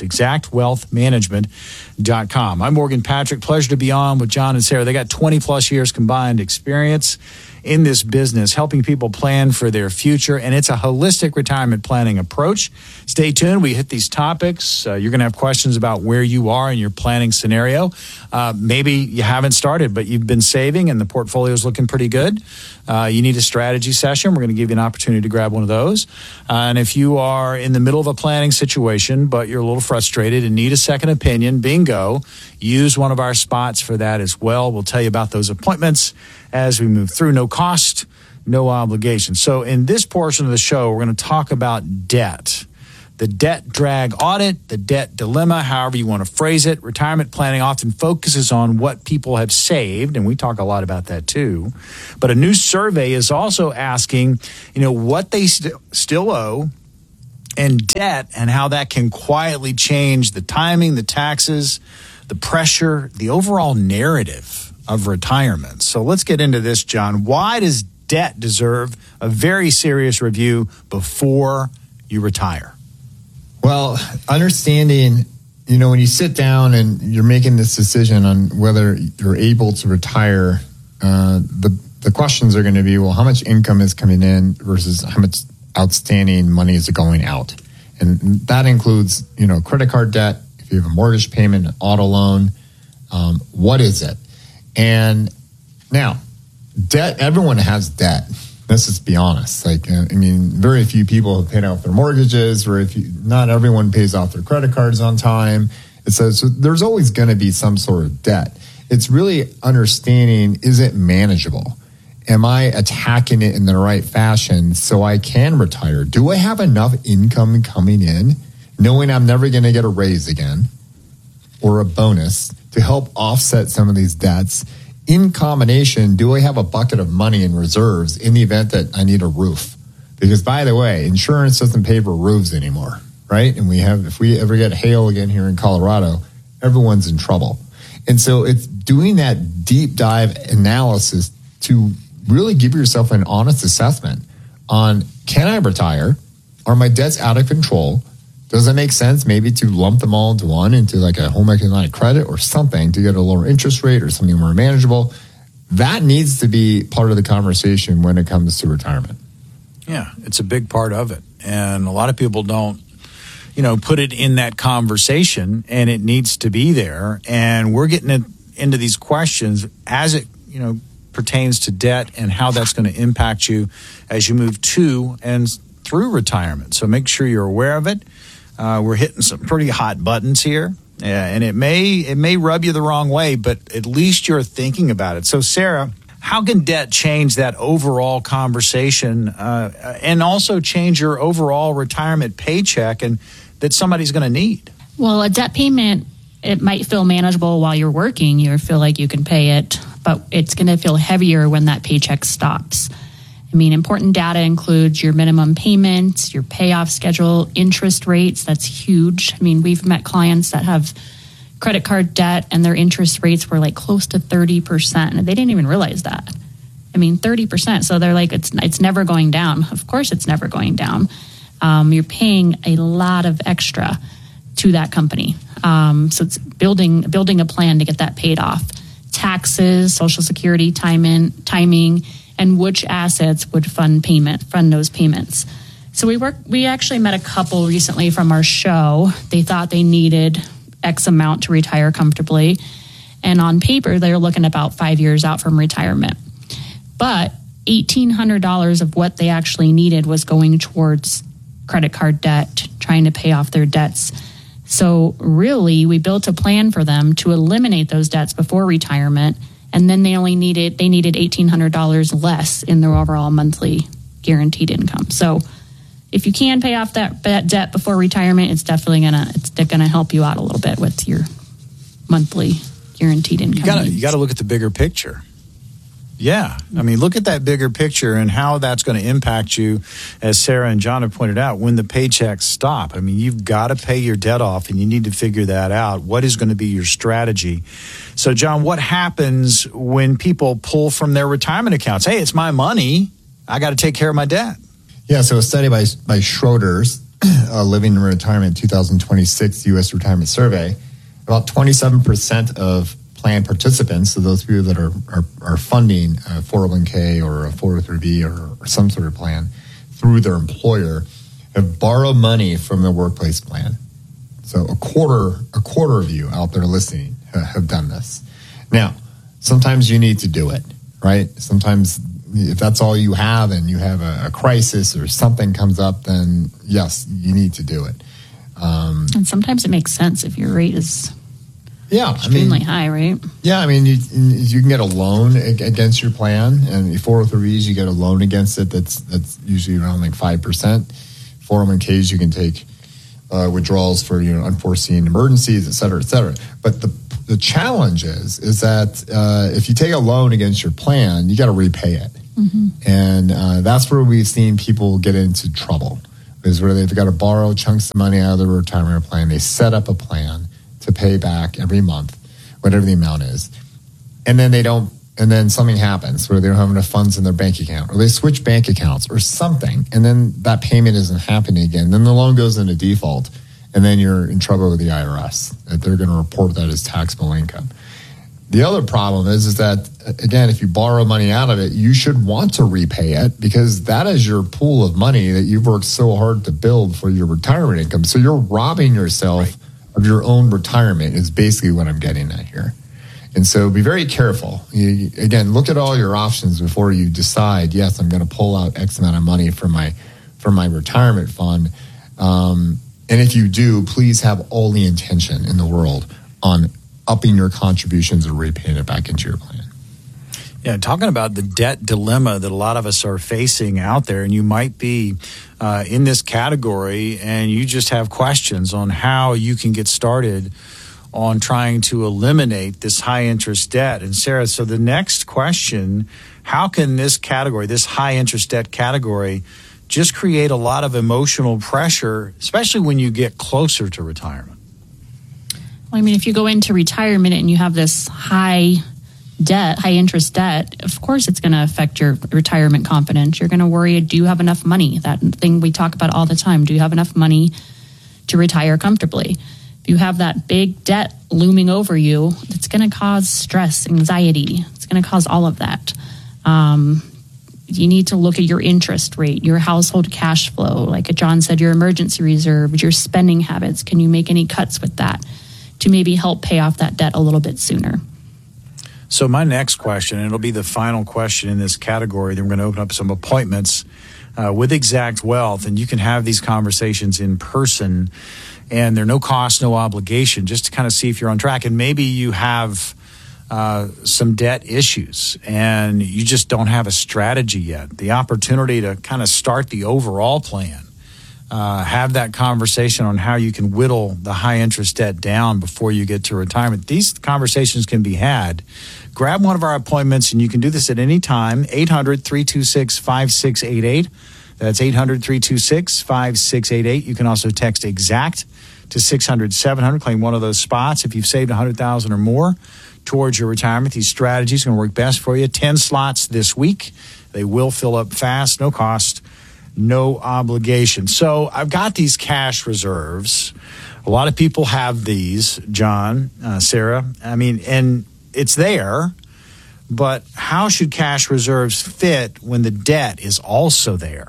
exactwealthmanagement.com. I'm Morgan Patrick. Pleasure to be on with John and Sarah. They got 20-plus years combined experience in this business, helping people plan for their future, and it's a holistic retirement planning approach. Stay tuned. We hit these topics. You're going to have questions about where you are in your planning scenario. Maybe you haven't started, but you've been saving and the portfolio is looking pretty good. You need a strategy session. We're going to give you an opportunity to grab one of those. And if you are in the middle of a planning situation, but you're a little frustrated and need a second opinion, bingo, use one of our spots for that as well. We'll tell you about those appointments as we move through. No cost, no obligation. So in this portion of the show, we're going to talk about debt. The debt drag audit, the debt dilemma, however you want to phrase it. Retirement planning often focuses on what people have saved, and we talk a lot about that too. But a new survey is also asking, what they still owe and debt and how that can quietly change the timing, the taxes, the pressure, the overall narrative of retirement. So let's get into this, John. Why does debt deserve a very serious review before you retire? Well, understanding, when you sit down and you're making this decision on whether you're able to retire, the questions are going to be, well, how much income is coming in versus how much outstanding money is going out? And that includes, credit card debt, if you have a mortgage payment, an auto loan, what is it? And now, debt, everyone has debt. Let's just be honest. Very few people have paid off their mortgages. Not everyone pays off their credit cards on time. So there's always going to be some sort of debt. It's really understanding, is it manageable? Am I attacking it in the right fashion so I can retire? Do I have enough income coming in, knowing I'm never going to get a raise again or a bonus to help offset some of these debts? In combination, do I have a bucket of money in reserves in the event that I need a roof? Because, by the way, insurance doesn't pay for roofs anymore, right? And if we ever get hail again here in Colorado, everyone's in trouble. And so it's doing that deep dive analysis to really give yourself an honest assessment on, can I retire? Are my debts out of control? Does it make sense maybe to lump them all into one, into like a home equity line of credit or something to get a lower interest rate or something more manageable? That needs to be part of the conversation when it comes to retirement. Yeah, it's a big part of it. And a lot of people don't, put it in that conversation, and it needs to be there. And we're getting into these questions as it, pertains to debt and how that's going to impact you as you move to and through retirement. So make sure you're aware of it. We're hitting some pretty hot buttons here, and it may rub you the wrong way, but at least you're thinking about it. So, Sarah, how can debt change that overall conversation and also change your overall retirement paycheck and that somebody's going to need? Well, a debt payment, it might feel manageable while you're working. You feel like you can pay it, but it's going to feel heavier when that paycheck stops. Important data includes your minimum payments, your payoff schedule, interest rates. That's huge. We've met clients that have credit card debt and their interest rates were like close to 30%. And they didn't even realize that. 30%. So they're like, it's never going down. Of course it's never going down. You're paying a lot of extra to that company. So it's building a plan to get that paid off. Taxes, Social Security, timing, and which assets would fund those payments. So we actually met a couple recently from our show. They thought they needed X amount to retire comfortably. And on paper, they're looking about 5 years out from retirement. But $1,800 of what they actually needed was going towards credit card debt, trying to pay off their debts. So really, we built a plan for them to eliminate those debts before retirement. And then they needed $1,800 less in their overall monthly guaranteed income. So if you can pay off that debt before retirement, it's definitely gonna help you out a little bit with your monthly guaranteed income. You got to look at the bigger picture. Yeah. I mean, look at that bigger picture and how that's going to impact you, as Sarah and John have pointed out, when the paychecks stop. I mean, you've got to pay your debt off, and you need to figure that out. What is going to be your strategy? So, John, what happens when people pull from their retirement accounts? Hey, it's my money. I got to take care of my debt. Yeah, so a study by Schroders, Living in Retirement 2026 U.S. Retirement Survey, about 27% of plan participants, so those people that are funding a 401k or a 403b or some sort of plan through their employer, have borrowed money from the workplace plan. So a quarter of you out there listening have done this. Now, sometimes you need to do it, right? Sometimes if that's all you have and you have a crisis or something comes up, then yes, you need to do it. And sometimes it makes sense if your rate is extremely high, right? Yeah, I mean, you can get a loan against your plan, and 403s, you get a loan against it that's usually around like 5%. 401ks, you can take withdrawals for unforeseen emergencies, et cetera, et cetera. But the challenge is that if you take a loan against your plan, you got to repay it. Mm-hmm. And that's where we've seen people get into trouble, is where they've got to borrow chunks of money out of their retirement plan. They set up a plan to pay back every month, whatever the amount is. And then something happens where they don't have enough funds in their bank account, or they switch bank accounts or something, and then that payment isn't happening again. Then the loan goes into default, and then you're in trouble with the IRS. That they're going to report that as taxable income. The other problem is that, again, if you borrow money out of it, you should want to repay it, because that is your pool of money that you've worked so hard to build for your retirement income. So you're robbing yourself of your own retirement, is basically what I'm getting at here. And so be very careful. Again, look at all your options before you decide, yes, I'm going to pull out X amount of money from my retirement fund. And if you do, please have all the intention in the world on upping your contributions or repaying it back into your plan. Yeah, talking about the debt dilemma that a lot of us are facing out there, and you might be in this category and you just have questions on how you can get started on trying to eliminate this high interest debt. And Sarah, so the next question, how can this category, this high interest debt category, just create a lot of emotional pressure, especially when you get closer to retirement? Well, I mean, if you go into retirement and you have this high interest debt, of course it's going to affect your retirement confidence. You're going to worry, do you have enough money? That thing we talk about all the time. Do you have enough money to retire comfortably? If you have that big debt looming over you, it's going to cause stress, anxiety. It's going to cause all of that. You need to look at your interest rate, your household cash flow. Like John said, your emergency reserve, your spending habits. Can you make any cuts with that to maybe help pay off that debt a little bit sooner? So my next question, and it'll be the final question in this category, then we're going to open up some appointments with Exact Wealth, and you can have these conversations in person, and they're no cost, no obligation, just to kind of see if you're on track. And maybe you have some debt issues and you just don't have a strategy yet. The opportunity to kind of start the overall plan. Have that conversation on how you can whittle the high interest debt down before you get to retirement. These conversations can be had. Grab one of our appointments, and you can do this at any time. 800-326-5688. That's 800-326-5688. You can also text EXACT to 600-700. Claim one of those spots if you've saved $100,000 or more towards your retirement. These strategies are going to work best for you. 10 slots this week. They will fill up fast, no cost, no obligation. So I've got these cash reserves. A lot of people have these, John, Sarah. I mean, and it's there, but how should cash reserves fit when the debt is also there?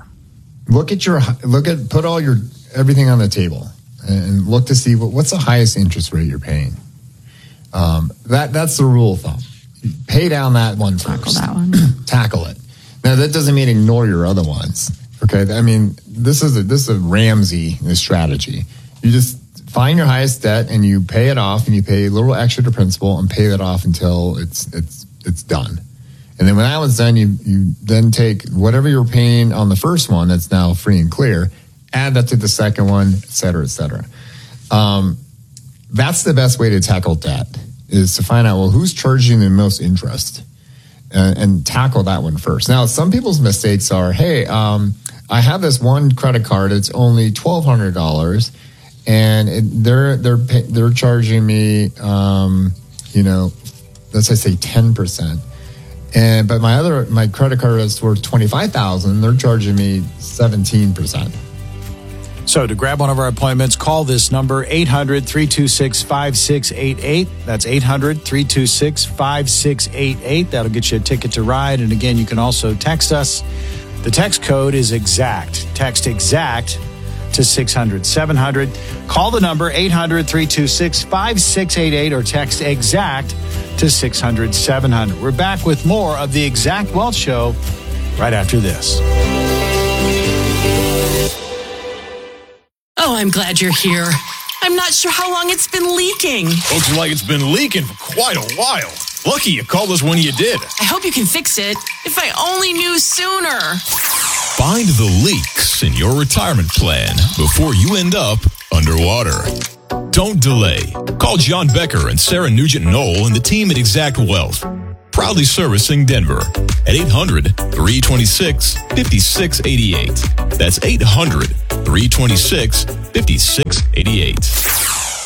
Put all your everything on the table and look to see what's the highest interest rate you're paying. That's the rule of thumb. Pay down that one first. Tackle that one. Tackle it. Now that doesn't mean ignore your other ones. Okay, I mean, this is a Ramsey strategy. You just find your highest debt and you pay it off, and you pay a little extra to principal and pay that off until it's done. And then when that one's done, you then take whatever you're paying on the first one that's now free and clear, add that to the second one, et cetera, et cetera. That's the best way to tackle debt. is to find out, well, who's charging the most interest, and tackle that one first. Now, some people's mistakes are, hey, I have this one credit card. It's only $1,200, and they're charging me, let's say 10%. But my credit card is worth $25,000. They're charging me 17%. So to grab one of our appointments, call this number, 800-326-5688. That's 800-326-5688. That'll get you a ticket to ride. And again, you can also text us. The text code is EXACT. Text EXACT to 600-700. Call the number, 800-326-5688, or text EXACT to 600-700. We're back with more of the Exact Wealth Show right after this. Oh, I'm glad you're here. I'm not sure how long it's been leaking. Looks like it's been leaking for quite a while. Lucky you called us when you did. I hope you can fix it. If I only knew sooner. Find the leaks in your retirement plan before you end up underwater. Don't delay. Call John Becker and Sarah Nugent-Knoll and the team at Exact Wealth. Proudly servicing Denver at 800-326-5688. That's 800-326-5688.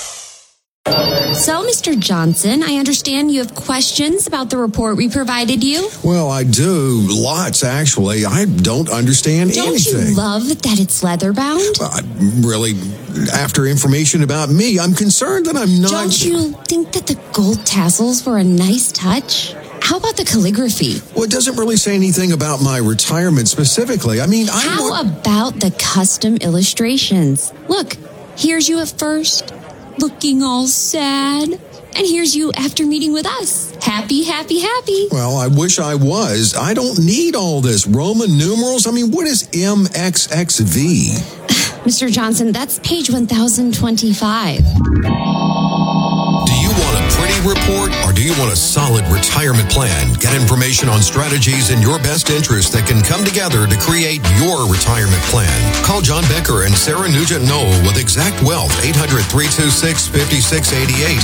So, Mr. Johnson, I understand you have questions about the report we provided you? Well, I do. Lots, actually. I don't understand anything. Don't you love that it's leather-bound? Really, after information about me, I'm concerned that I'm not... Don't you think that the gold tassels were a nice touch? How about the calligraphy? Well, it doesn't really say anything about my retirement specifically. I mean, How about the custom illustrations? Look, here's you at first, looking all sad. And here's you after meeting with us. Happy, happy, happy. Well, I wish I was. I don't need all this Roman numerals. I mean, what is MXXV? Mr. Johnson, that's page 1025. Do you want a pretty report or do you want a solid retirement plan? Get information on strategies in your best interest that can come together to create your retirement plan. Call John Becker and Sarah Nugent-Knoll with Exact Wealth, 800-326-5688,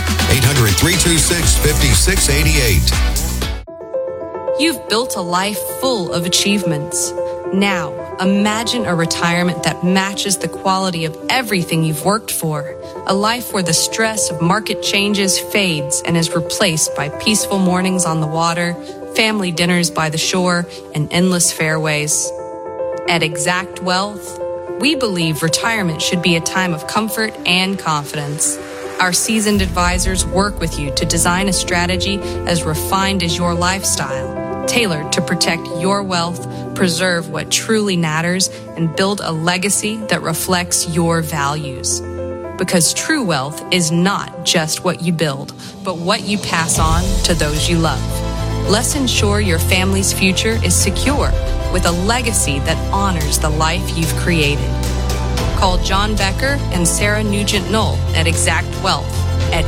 800-326-5688. You've built a life full of achievements. Now, imagine a retirement that matches the quality of everything you've worked for. A life where the stress of market changes fades and is replaced by peaceful mornings on the water, family dinners by the shore, and endless fairways. At Exact Wealth, we believe retirement should be a time of comfort and confidence. Our seasoned advisors work with you to design a strategy as refined as your lifestyle, tailored to protect your wealth, preserve what truly matters, and build a legacy that reflects your values. Because true wealth is not just what you build, but what you pass on to those you love. Let's ensure your family's future is secure with a legacy that honors the life you've created. Call John Becker and Sarah Nugent-Knoll at Exact Wealth at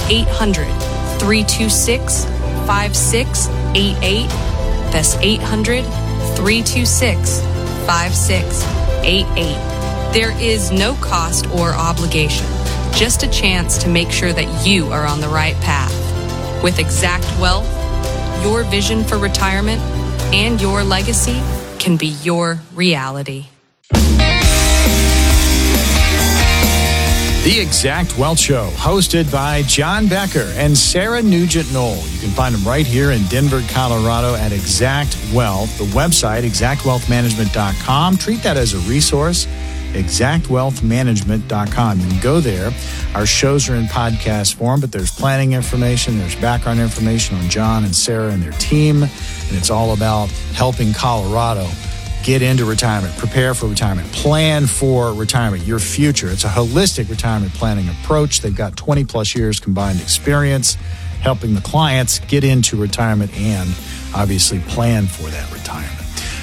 800-326-5688. That's 800-326-5688. There is no cost or obligation, just a chance to make sure that you are on the right path. With Exact Wealth, your vision for retirement and your legacy can be your reality. The Exact Wealth Show, hosted by John Becker and Sarah Nugent-Knoll. You can find them right here in Denver, Colorado at Exact Wealth. The website, exactwealthmanagement.com. Treat that as a resource, exactwealthmanagement.com. You can go there. Our shows are in podcast form, but there's planning information, there's background information on John and Sarah and their team, and it's all about helping Colorado get into retirement, prepare for retirement, plan for retirement, your future. It's a holistic retirement planning approach. They've got 20 plus years combined experience helping the clients get into retirement and obviously plan for that retirement.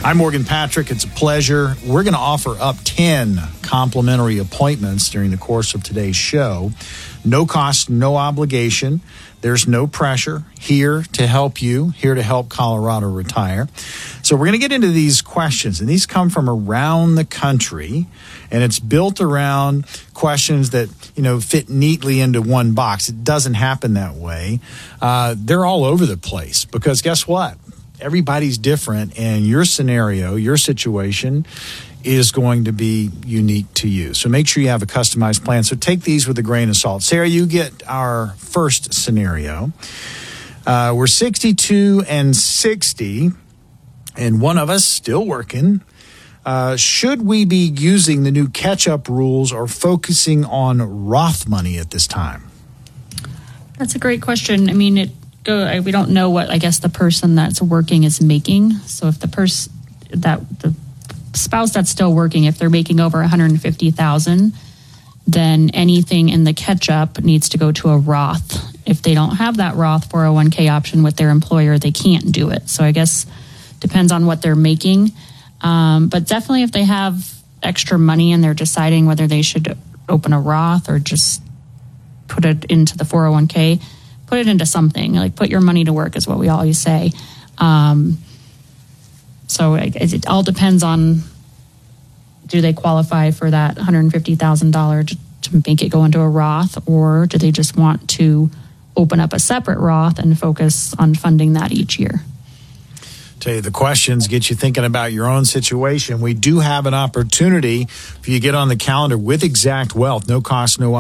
I'm Morgan Patrick. It's a pleasure. We're going to offer up 10 complimentary appointments during the course of today's show. No cost, no obligation. There's no pressure. Here to help you, here to help Colorado retire. So we're going to get into these questions, and these come from around the country, and it's built around questions that, fit neatly into one box. It doesn't happen that way. They're all over the place because guess what? Everybody's different, and your scenario, your situation is going to be unique to you. So make sure you have a customized plan. So take these with a grain of salt. Sarah, you get our first scenario. We're 62 and 60, and one of us still working. Should we be using the new catch-up rules or focusing on Roth money at this time? That's a great question. I mean, we don't know what, I guess, the person that's working is making. So if the spouse that's still working, if they're making over $150,000, then anything in the catch-up needs to go to a Roth. If they don't have that Roth 401k option with their employer, they can't do it. So I guess depends on what they're making. But definitely if they have extra money and they're deciding whether they should open a Roth or just put it into the 401k, put it into something. Like, put your money to work is what we always say. So it all depends on, do they qualify for that $150,000 to make it go into a Roth, or do they just want to open up a separate Roth and focus on funding that each year? Tell you, the questions get you thinking about your own situation. We do have an opportunity for you to get on the calendar with Exact Wealth. No cost, no